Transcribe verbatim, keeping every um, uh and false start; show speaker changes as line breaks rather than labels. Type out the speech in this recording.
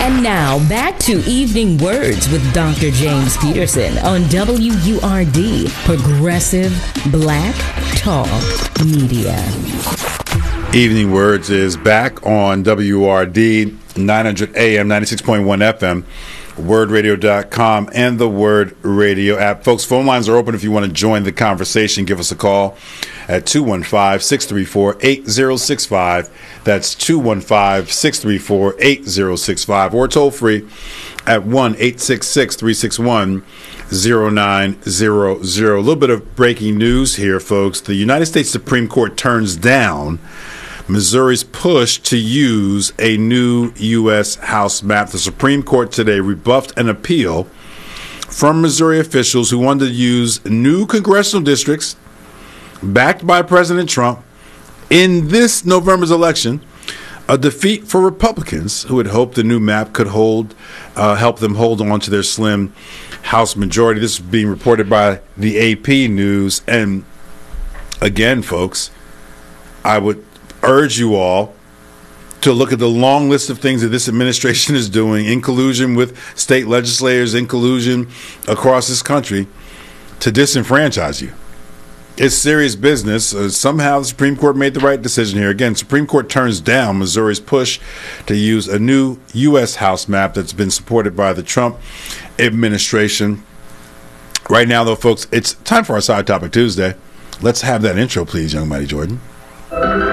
And now, back to Evening Words with Doctor James Peterson on W U R D, Progressive Black Talk Media.
Evening Words is back on W U R D, nine hundred A M, ninety-six point one F M, word radio dot com, and the Word Radio app. Folks, phone lines are open if you want to join the conversation. Give us a call at two one five, six three four, eight zero six five. That's two one five, six three four, eight zero six five. Or toll free at one eight six six, three six one, zero nine zero zero. A little bit of breaking news here, folks. The United States Supreme Court turns down Missouri's push to use a new U S House map. The Supreme Court today rebuffed an appeal from Missouri officials who wanted to use new congressional districts backed by President Trump in this November's election, a defeat for Republicans who had hoped the new map could hold, uh, help them hold on to their slim House majority. This is being reported by the A P News. And again, folks, I would urge you all to look at the long list of things that this administration is doing in collusion with state legislators, in collusion across this country to disenfranchise you. It's serious business. Uh, somehow the Supreme Court made the right decision here. Again, Supreme Court turns down Missouri's push to use a new U S House map that's been supported by the Trump administration. Right now, though, folks, it's time for our Side Topic Tuesday. Let's have that intro, please, young Mighty Jordan.